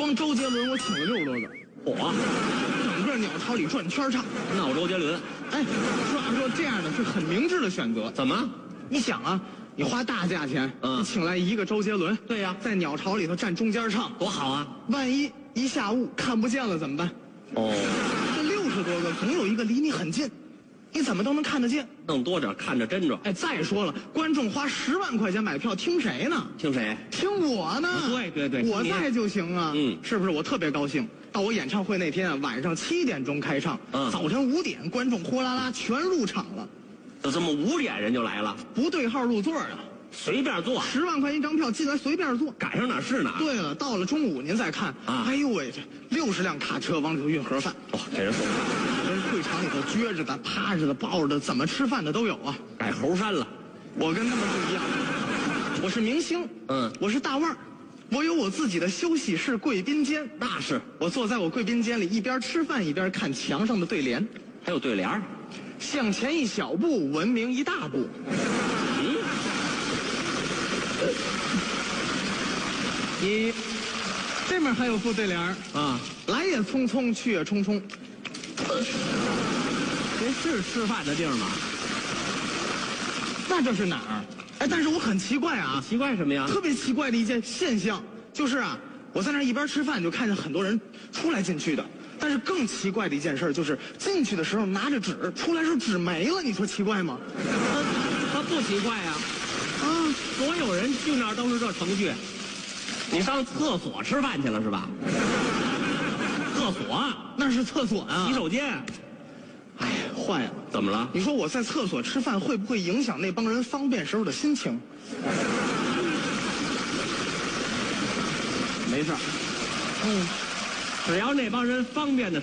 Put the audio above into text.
光周杰伦我请了60多个， 火， 整个鸟巢里转圈唱。 闹周杰伦， 哎，说按说这样的是很明智的选择。 怎么？ 你想啊，你花大价钱， 嗯你请来一个周杰伦， 对呀在鸟巢里头站中间唱， 多好啊！ 万一一下午看不见了怎么办？ 哦， 这60多个总有一个离你很近，你怎么都能看得见。 弄多点看着真着。 哎，再说了，观众花10万块钱买票，听谁呢？ 听谁？ 听我呢？ 对， 我在就行啊。是不是？我特别高兴。到我演唱会那天啊，晚上7点钟开唱，早晨5点，观众呼啦啦全入场了。 就这么5点人就来了， 不对号入座啊， 随便坐 10万块钱一张票进来随便坐。 赶上哪儿是哪儿。 对了，到了中午您再看啊， 哎呦喂，这60辆卡车往里头运盒饭， 哦，给人送饭， 人会场里头撅着的、趴着的、抱着的，怎么吃饭的都有啊。 改猴山了。 我跟他们不一样，我是明星，我是大腕儿，我有我自己的休息室贵宾间。 那是， 我坐在我贵宾间里，一边吃饭一边看墙上的对联。 还有对联儿。 向前一小步，文明一大步。你这面还有副对联儿啊， 来也匆匆，去也匆匆。 这是吃饭的地儿吗？ 那这是哪儿？哎，但是我很奇怪啊， 奇怪什么呀？ 特别奇怪的一件现象就是啊，我在那儿一边吃饭就看见很多人出来进去的。但是更奇怪的一件事就是进去的时候拿着纸，出来时候纸没了，你说奇怪吗？ 他不奇怪呀，所有人去那儿都是这程序。你上厕所吃饭去了是吧？厕所那是厕所啊， 洗手间。 哎呀，坏了！ 怎么了？ 你说我在厕所吃饭会不会影响那帮人方便时候的心情？ 没事。只要那帮人方便的